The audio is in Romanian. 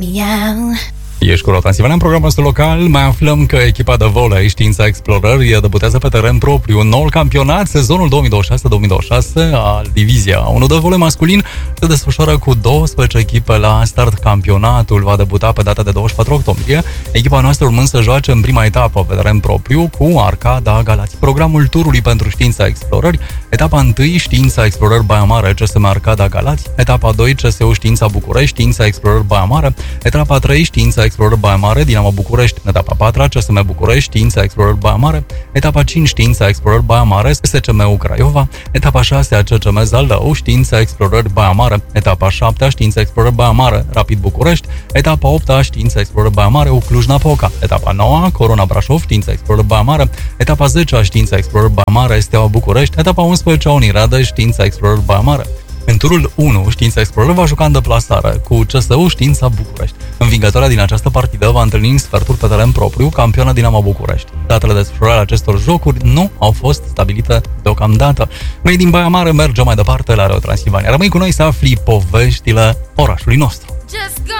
Miau. Ești cu Rota Transilvania. În programul nostru local mai aflăm că echipa de volei Știința Explorări debutează pe teren propriu un nou campionat. Sezonul 2026-2026 al Divizia 1 de volei masculin se desfășoară cu 12 echipe la start. Campionatul va debuta pe data de 24 octombrie. Echipa noastră urmând să joace în prima etapă pe teren propriu cu Arcada Galați. Programul turului pentru Știința Explorări: etapa 1 Știința Explorări Baia Mare CSM Arcada Galați, etapa 2 CSU Știința București Știința Explorări Baia Mare, etapa 3 Știința Explorări Baia Mare Dinamo București, etapa 4 CSM București Știința Explorări Baia Mare, etapa 5 Știința Explorări Baia Mare SCM Craiova, etapa 6 CCM Zalău Știința Explorări Baia Mare, etapa 7 Știința Explorări Baia Mare Rapid București, etapa 8 Știința Explorări Baia Mare Cluj-Napoca, etapa 9 Corona Brașov Știința Explorări Baia Mare, etapa 10 Știința Explorări Baia Mare Steaua București, etapa 11 Uniradă Știința Explorări Baia Mare. În turul 1, Știința Explorări va juca în deplasare cu CSU Știința București. Învingătoarea din această partidă va întâlni în sferturi pe teren propriu campioana Dinamo București. Datele de desfășurare a acestor jocuri nu au fost stabilite deocamdată. Noi din Baia Mare mergem mai departe la Radio Transilvania. Rămâi cu noi să afli poveștile orașului nostru.